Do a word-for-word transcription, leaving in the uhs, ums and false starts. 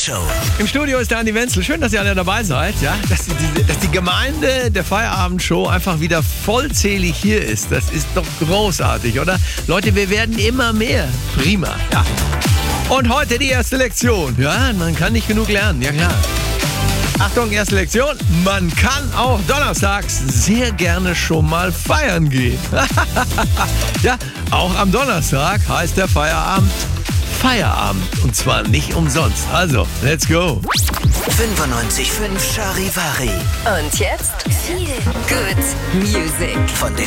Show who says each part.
Speaker 1: Show.
Speaker 2: Im Studio ist der Andi Wenzel. Schön, dass ihr alle dabei seid. Ja, dass, die, dass die Gemeinde der Feierabendshow einfach wieder vollzählig hier ist. Das ist doch großartig, oder? Leute, wir werden immer mehr. Prima. Ja. Und heute die erste Lektion. Ja, man kann nicht genug lernen. Ja, klar. Achtung, erste Lektion. Man kann auch donnerstags sehr gerne schon mal feiern gehen. Ja, auch am Donnerstag heißt der Feierabend Feierabend. Und zwar nicht umsonst. Also, let's go.
Speaker 1: fünfundneunzig Komma fünf Charivari.
Speaker 3: Und jetzt viel Good Music.
Speaker 1: Von den